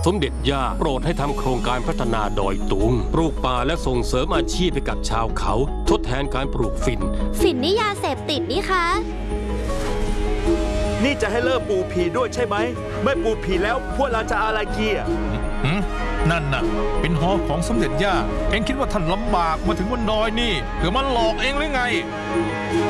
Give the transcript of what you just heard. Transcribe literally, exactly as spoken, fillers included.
สมเด็จย่าโปรดให้ทำโครงการพัฒนาดอยตุงปลูกป่าและส่งเสริมอาชีพให้กับชาวเขาทดแทนการปลูกฝิ่นฝิ่นนี่ยาเสพติดนี่คะนี่จะให้เลิกปลูกผีด้วยใช่ไหมไม่ปลูกผีแล้วพวกเราจะอะไรเกียร์นั่นน่ะเป็นหอของสมเด็จย่าเอ็งคิดว่าท่านลำบากมาถึงบนดอยนี่เพื่อมาหลอกเองหรือไง